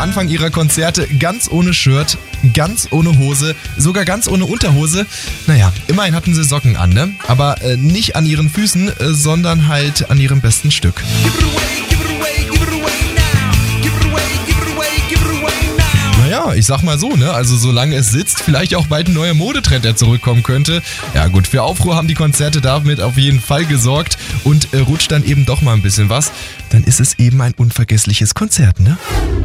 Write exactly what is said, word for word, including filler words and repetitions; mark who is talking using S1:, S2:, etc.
S1: Anfang ihrer Konzerte ganz ohne Shirt, ganz ohne Hose, sogar ganz ohne Unterhose. Naja, immerhin hatten sie Socken an, ne? Aber äh, nicht an ihren Füßen, äh, sondern halt an ihrem besten Stück. Naja, ich sag mal so, ne? Also solange es sitzt, vielleicht auch bald ein neuer Modetrend, der zurückkommen könnte. Ja gut, für Aufruhr haben die Konzerte damit auf jeden Fall gesorgt und äh, rutscht dann eben doch mal ein bisschen was, dann ist es eben ein unvergessliches Konzert, ne?